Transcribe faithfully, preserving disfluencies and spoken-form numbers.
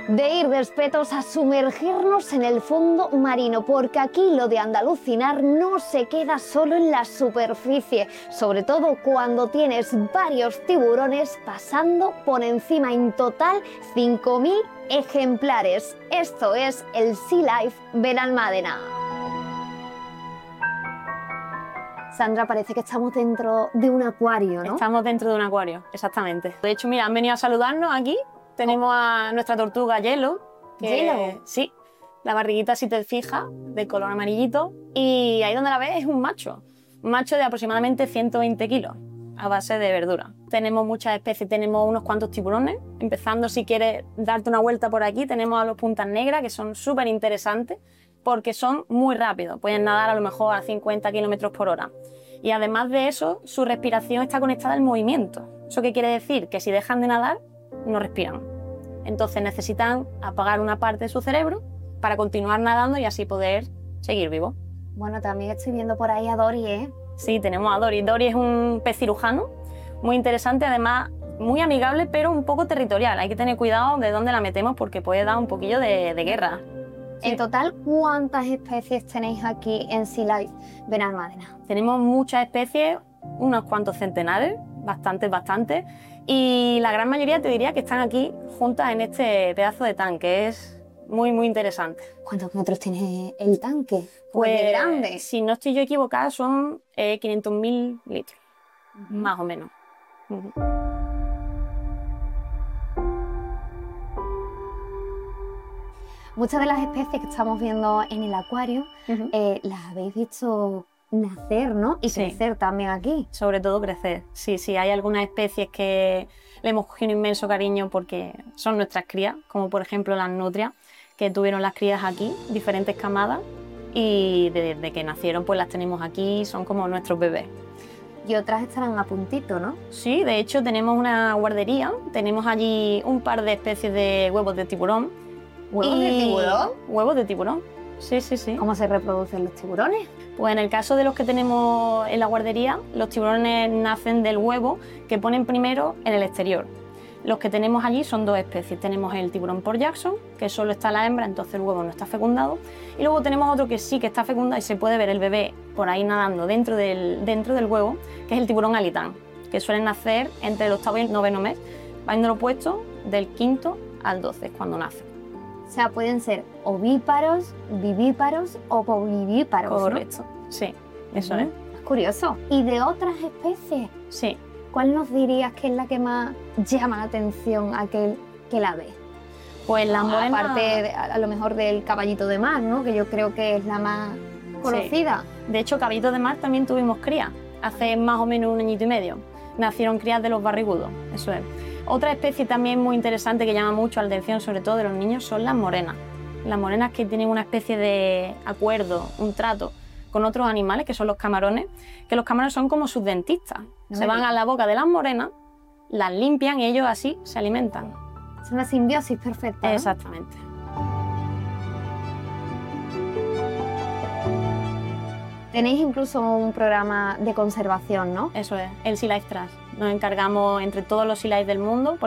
De ir de espetos a sumergirnos en el fondo marino, porque aquí lo de andalucinar no se queda solo en la superficie, sobre todo cuando tienes varios tiburones pasando por encima, en total cinco mil ejemplares. Esto es el Sea Life Benalmádena. Sandra, parece que estamos dentro de un acuario, ¿no? Estamos dentro de un acuario, exactamente. De hecho, mira, han venido a saludarnos aquí. Tenemos a nuestra tortuga Yellow. Que, ¿Yellow? Sí, la barriguita, si te fijas, de color amarillito. Y ahí donde la ves es un macho. Un macho de aproximadamente ciento veinte kilos, a base de verdura. Tenemos muchas especies, tenemos unos cuantos tiburones. Empezando, si quieres darte una vuelta por aquí, tenemos a los puntas negras, que son súper interesantes, porque son muy rápidos. Pueden nadar a lo mejor a cincuenta kilómetros por hora. Y además de eso, su respiración está conectada al movimiento. ¿Eso qué quiere decir? Que si dejan de nadar, no respiran. Entonces necesitan apagar una parte de su cerebro para continuar nadando y así poder seguir vivos. Bueno, también estoy viendo por ahí a Dory, ¿eh? Sí, tenemos a Dory. Dory es un pez cirujano muy interesante, además muy amigable, pero un poco territorial. Hay que tener cuidado de dónde la metemos porque puede dar un poquillo de, de guerra. Sí. En total, ¿cuántas especies tenéis aquí en Sea Life Benalmádena? Tenemos muchas especies, unos cuantos centenares, bastantes, bastantes, y la gran mayoría te diría que están aquí juntas en este pedazo de tanque. Es muy, muy interesante. ¿Cuántos metros tiene el tanque? Pues, pues grande. Si no estoy yo equivocada, son eh, quinientos mil litros, uh-huh. más o menos. Uh-huh. Muchas de las especies que estamos viendo en el acuario uh-huh. eh, las habéis visto nacer, ¿no? Y sí. crecer también aquí. Sobre todo crecer. Sí, sí, hay algunas especies que le hemos cogido un inmenso cariño porque son nuestras crías, como por ejemplo las nutrias, que tuvieron las crías aquí, diferentes camadas, y desde que nacieron pues las tenemos aquí, son como nuestros bebés. Y otras estarán a puntito, ¿no? Sí, de hecho tenemos una guardería, tenemos allí un par de especies de huevos de tiburón. ¿Huevos y... de tiburón? Huevos de tiburón, sí, sí, sí. ¿Cómo se reproducen los tiburones? Pues en el caso de los que tenemos en la guardería, los tiburones nacen del huevo que ponen primero en el exterior. Los que tenemos allí son dos especies. Tenemos el tiburón Port Jackson, que solo está la hembra, entonces el huevo no está fecundado. Y luego tenemos otro que sí que está fecundado y se puede ver el bebé por ahí nadando dentro del, dentro del huevo, que es el tiburón alitán, que suelen nacer entre el octavo y el noveno mes, va en el opuesto del quinto al doce, cuando nace. O sea, pueden ser ovíparos, vivíparos o povivíparos. Correcto, ¿no? Sí, eso uh-huh. es. Es curioso. ¿Y de otras especies? Sí. ¿Cuál nos dirías que es la que más llama la atención a aquel que la ve? Pues la morena... Aparte, de, a lo mejor del caballito de mar, ¿no? Que yo creo que es la más conocida. Sí. De hecho, caballito de mar también tuvimos crías, hace más o menos un añito y medio. Nacieron crías de los barrigudos, eso es. Otra especie también muy interesante que llama mucho la atención, sobre todo de los niños, son las morenas. Las morenas que tienen una especie de acuerdo, un trato con otros animales, que son los camarones, que los camarones son como sus dentistas. No se van a la boca de las morenas, las limpian y ellos así se alimentan. Es una simbiosis perfecta, ¿no? Exactamente. Tenéis incluso un programa de conservación, ¿no? Eso es, el Sea Life Trust. Nos encargamos entre todos los Sea Life del mundo.